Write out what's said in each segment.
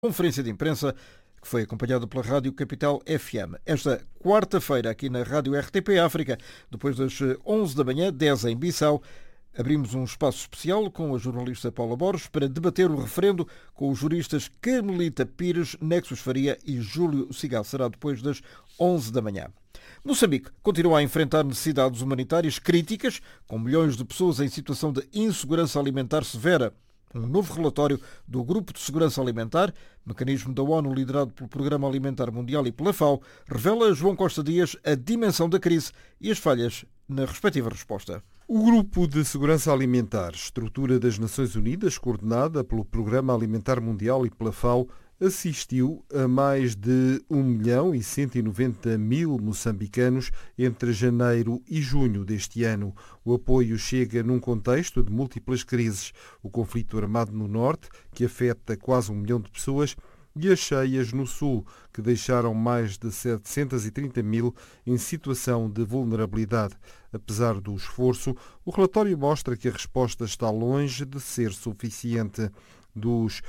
Conferência de imprensa que foi acompanhada pela Rádio Capital FM. Esta quarta-feira, aqui na Rádio RTP África, depois das 11 da manhã, 10 em Bissau, abrimos um espaço especial com a jornalista Paula Borges para debater o referendo com os juristas Carmelita Pires, Nexus Faria e Júlio Cigal. Será depois das 11 da manhã. Moçambique continua a enfrentar necessidades humanitárias críticas, com milhões de pessoas em situação de insegurança alimentar severa. Um novo relatório do Grupo de Segurança Alimentar, mecanismo da ONU liderado pelo Programa Alimentar Mundial e pela FAO, revela a João Costa Dias a dimensão da crise e as falhas na respectiva resposta. O Grupo de Segurança Alimentar, estrutura das Nações Unidas, coordenada pelo Programa Alimentar Mundial e pela FAO, assistiu a mais de 1.190.000 moçambicanos entre janeiro e junho deste ano. O apoio chega num contexto de múltiplas crises. O conflito armado no norte, que afeta quase 1 milhão de pessoas, e as cheias no sul, que deixaram mais de 730.000 em situação de vulnerabilidade. Apesar do esforço, o relatório mostra que a resposta está longe de ser suficiente. Dos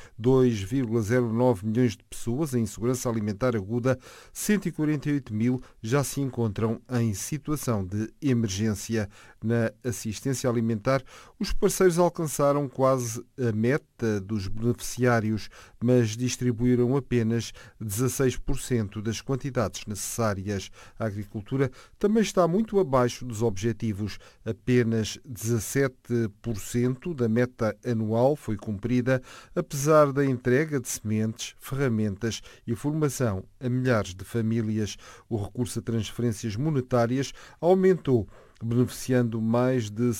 2,09 milhões de pessoas em insegurança alimentar aguda, 148.000 já se encontram em situação de emergência. Na assistência alimentar, os parceiros alcançaram quase a meta dos beneficiários, mas distribuíram apenas 16% das quantidades necessárias. A agricultura também está muito abaixo dos objetivos. Apenas 17% da meta anual foi cumprida, apesar da entrega de sementes, ferramentas e formação a milhares de famílias. O recurso a transferências monetárias aumentou, beneficiando mais de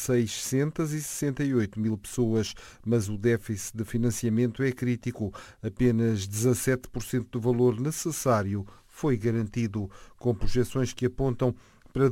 668.000 pessoas, mas o déficit de financiamento é crítico. Apenas 17% do valor necessário foi garantido, com projeções que apontam para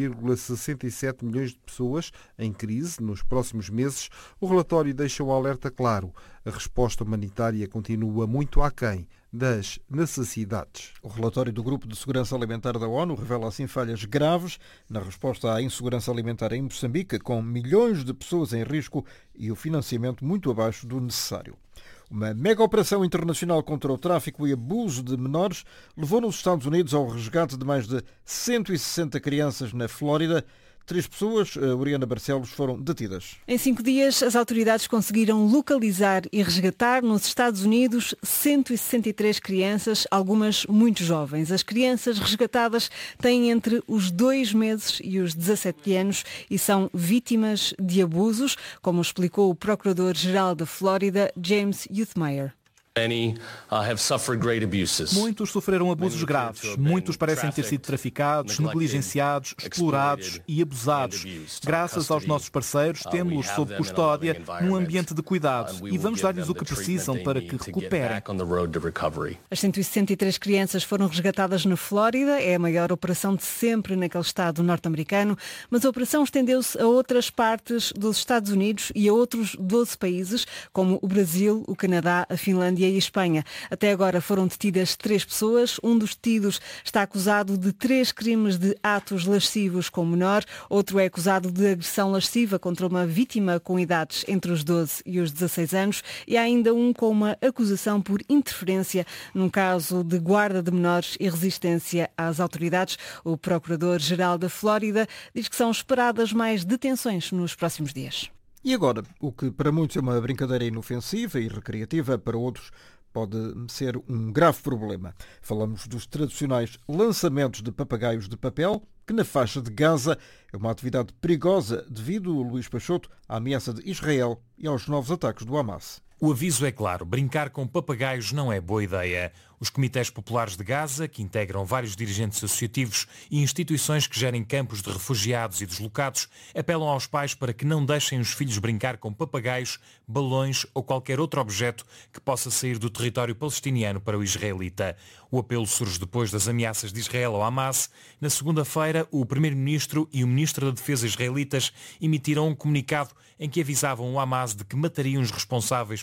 2,67 milhões de pessoas em crise nos próximos meses. O relatório deixa um alerta claro. A resposta humanitária continua muito aquém das necessidades. O relatório do Grupo de Segurança Alimentar da ONU revela assim falhas graves na resposta à insegurança alimentar em Moçambique, com milhões de pessoas em risco e o financiamento muito abaixo do necessário. Uma mega operação internacional contra o tráfico e abuso de menores levou nos Estados Unidos ao resgate de mais de 160 crianças na Flórida. 3 pessoas, Oriana Barcelos, foram detidas. Em 5 dias, as autoridades conseguiram localizar e resgatar nos Estados Unidos 163 crianças, algumas muito jovens. As crianças resgatadas têm entre os 2 meses e os 17 anos e são vítimas de abusos, como explicou o Procurador-Geral da Flórida, James Youthmeyer. Muitos sofreram abusos graves. Muitos parecem ter sido traficados, negligenciados, explorados e abusados. Graças aos nossos parceiros, temos-los sob custódia num ambiente de cuidado e vamos dar-lhes o que precisam para que recuperem. As 163 crianças foram resgatadas na Flórida. É a maior operação de sempre naquele estado norte-americano, mas a operação estendeu-se a outras partes dos Estados Unidos e a outros 12 países, como o Brasil, o Canadá, a Finlândia e a Espanha. Até agora foram detidas 3 pessoas. Um dos detidos está acusado de 3 crimes de atos lascivos com menor. Outro é acusado de agressão lasciva contra uma vítima com idades entre os 12 e os 16 anos. E há ainda um com uma acusação por interferência num caso de guarda de menores e resistência às autoridades. O Procurador-Geral da Flórida diz que são esperadas mais detenções nos próximos dias. E agora, o que para muitos é uma brincadeira inofensiva e recreativa, para outros pode ser um grave problema. Falamos dos tradicionais lançamentos de papagaios de papel, que na faixa de Gaza é uma atividade perigosa devido, Luís Peixoto, à ameaça de Israel e aos novos ataques do Hamas. O aviso é claro, brincar com papagaios não é boa ideia. Os comitês populares de Gaza, que integram vários dirigentes associativos e instituições que gerem campos de refugiados e deslocados, apelam aos pais para que não deixem os filhos brincar com papagaios, balões ou qualquer outro objeto que possa sair do território palestiniano para o israelita. O apelo surge depois das ameaças de Israel ao Hamas. Na segunda-feira, o primeiro-ministro e o ministro da Defesa israelitas emitiram um comunicado em que avisavam o Hamas de que matariam os responsáveis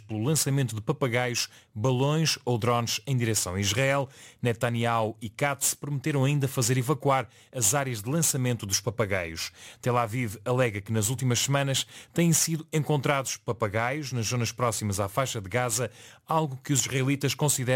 pelo lançamento de papagaios, balões ou drones em direção a Israel. Netanyahu e Katz prometeram ainda fazer evacuar as áreas de lançamento dos papagaios. Tel Aviv alega que nas últimas semanas têm sido encontrados papagaios nas zonas próximas à faixa de Gaza, algo que os israelitas consideram